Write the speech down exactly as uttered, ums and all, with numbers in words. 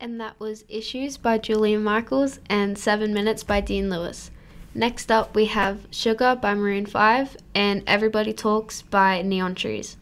And that was Issues by Julian Michaels and Seven Minutes by Dean Lewis. Next up we have Sugar by Maroon five and Everybody Talks by Neon Trees.